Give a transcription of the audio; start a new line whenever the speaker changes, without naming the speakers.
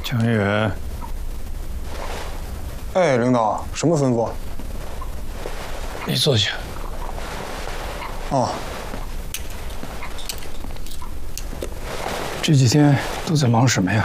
江远，
哎，领导，什么吩咐？
你坐下。
哦，
这几天都在忙什么呀？